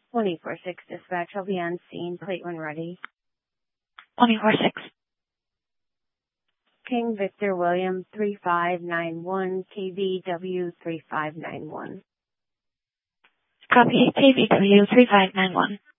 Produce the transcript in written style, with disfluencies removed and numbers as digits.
24-6 dispatch, I'll be on scene. Plate when ready. 24-6. King Victor William 3591, KVW 3591. Copy, KVW 3591.